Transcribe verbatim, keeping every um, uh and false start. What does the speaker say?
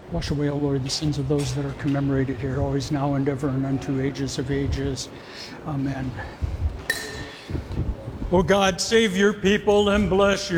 Wash away, O Lord, the sins of those that are commemorated here, always now and ever and unto ages of ages. Amen. O God, save your people and bless your